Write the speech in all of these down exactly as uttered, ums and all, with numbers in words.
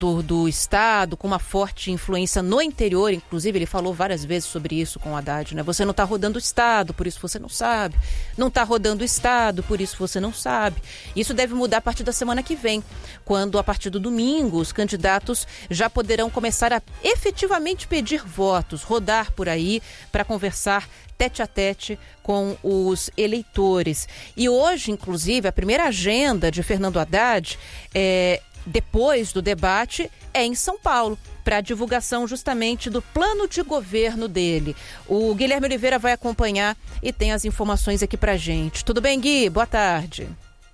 do Estado, com uma forte influência no interior, inclusive ele falou várias vezes sobre isso com o Haddad, né? Você não está rodando o Estado, por isso você não sabe. Não está rodando o Estado, por isso você não sabe. Isso deve mudar a partir da semana que vem, quando a partir do domingo os candidatos já poderão começar a efetivamente pedir votos, rodar por aí para conversar tete a tete com os eleitores. E hoje, inclusive, a primeira agenda de Fernando Haddad é... depois do debate, é em São Paulo, para a divulgação justamente do plano de governo dele. O Guilherme Oliveira vai acompanhar e tem as informações aqui pra gente. Tudo bem, Gui? Boa tarde.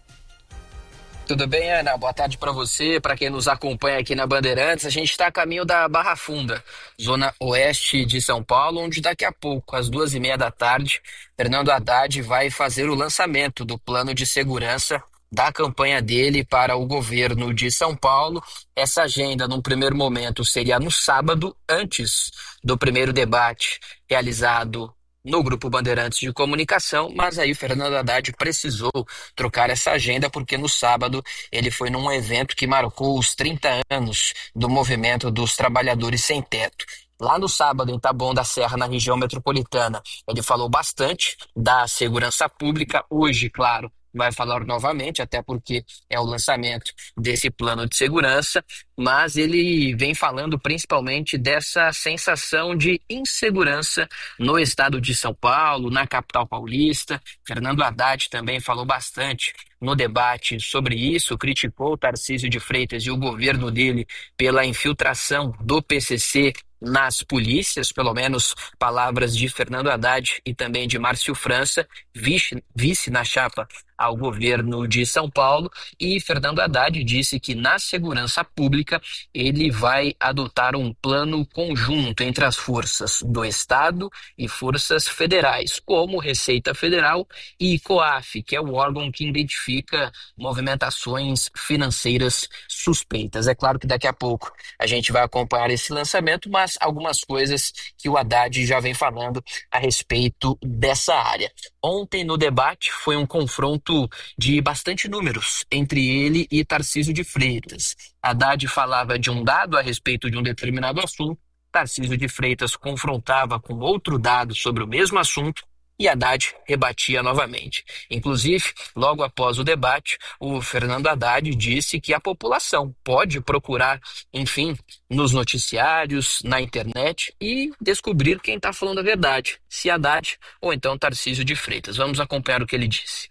Tudo bem, Ana? Boa tarde para você, para quem nos acompanha aqui na Bandeirantes. A gente está a caminho da Barra Funda, zona oeste de São Paulo, onde daqui a pouco, às duas e meia da tarde, Fernando Haddad vai fazer o lançamento do plano de segurança da campanha dele para o governo de São Paulo. Essa agenda, num primeiro momento, seria no sábado, antes do primeiro debate realizado no Grupo Bandeirantes de Comunicação, mas aí o Fernando Haddad precisou trocar essa agenda porque no sábado ele foi num evento que marcou os trinta anos do movimento dos trabalhadores sem teto. Lá no sábado, em Taboão da Serra, na região metropolitana, ele falou bastante da segurança pública. Hoje, claro, vai falar novamente, até porque é o lançamento desse plano de segurança, mas ele vem falando principalmente dessa sensação de insegurança no estado de São Paulo, na capital paulista. Fernando Haddad também falou bastante no debate sobre isso, criticou o Tarcísio de Freitas e o governo dele pela infiltração do P C C nas polícias, pelo menos palavras de Fernando Haddad e também de Márcio França, vice, vice na chapa ao governo de São Paulo. E Fernando Haddad disse que na segurança pública ele vai adotar um plano conjunto entre as forças do Estado e forças federais, como Receita Federal e COAF, que é o órgão que identifica movimentações financeiras suspeitas. É claro que daqui a pouco a gente vai acompanhar esse lançamento, mas algumas coisas que o Haddad já vem falando a respeito dessa área. Ontem, no debate, foi um confronto de bastante números entre ele e Tarcísio de Freitas. Haddad falava de um dado a respeito de um determinado assunto, Tarcísio de Freitas confrontava com outro dado sobre o mesmo assunto, e Haddad rebatia novamente. Inclusive, logo após o debate, o Fernando Haddad disse que a população pode procurar, enfim, nos noticiários, na internet e descobrir quem está falando a verdade, se Haddad ou então Tarcísio de Freitas. Vamos acompanhar o que ele disse.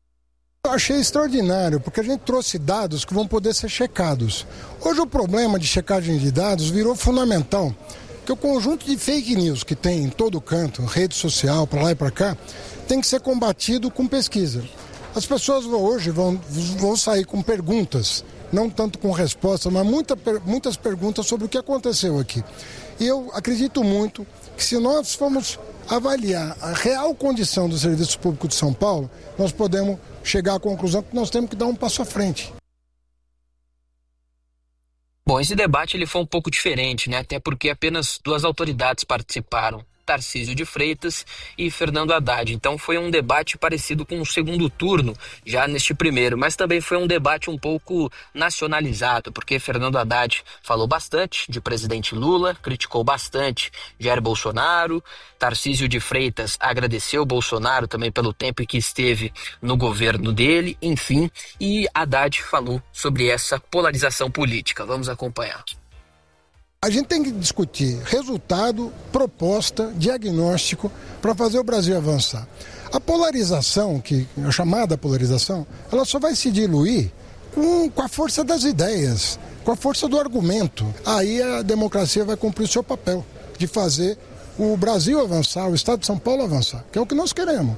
Eu achei extraordinário, porque a gente trouxe dados que vão poder ser checados. Hoje o problema de checagem de dados virou fundamental. Que o conjunto de fake news que tem em todo canto, rede social, para lá e para cá, tem que ser combatido com pesquisa. As pessoas hoje vão, vão sair com perguntas, não tanto com respostas, mas muita, muitas perguntas sobre o que aconteceu aqui. E eu acredito muito que se nós formos avaliar a real condição do Serviço Público de São Paulo, nós podemos chegar à conclusão que nós temos que dar um passo à frente. Bom, esse debate ele foi um pouco diferente, né? Até porque apenas duas autoridades participaram, Tarcísio de Freitas e Fernando Haddad. Então foi um debate parecido com o segundo turno, já neste primeiro, mas também foi um debate um pouco nacionalizado, porque Fernando Haddad falou bastante de presidente Lula, criticou bastante Jair Bolsonaro, Tarcísio de Freitas agradeceu Bolsonaro também pelo tempo que esteve no governo dele, enfim, e Haddad falou sobre essa polarização política. Vamos acompanhar. A gente tem que discutir resultado, proposta, diagnóstico para fazer o Brasil avançar. A polarização, que a chamada polarização, ela só vai se diluir com, com a força das ideias, com a força do argumento. Aí a democracia vai cumprir o seu papel de fazer o Brasil avançar, o Estado de São Paulo avançar, que é o que nós queremos.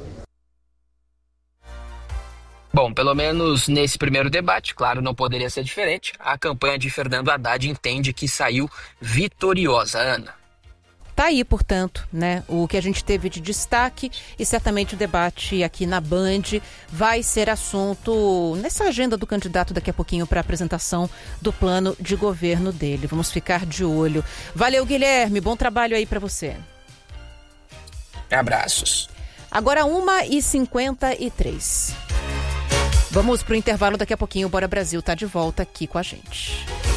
Bom, pelo menos nesse primeiro debate, claro, não poderia ser diferente, a campanha de Fernando Haddad entende que saiu vitoriosa, Ana. Tá aí, portanto, né, o que a gente teve de destaque e certamente o debate aqui na Band vai ser assunto nessa agenda do candidato daqui a pouquinho para a apresentação do plano de governo dele. Vamos ficar de olho. Valeu, Guilherme, bom trabalho aí para você. Abraços. Agora uma e cinquenta e três. Vamos pro intervalo, daqui a pouquinho o Bora Brasil tá de volta aqui com a gente.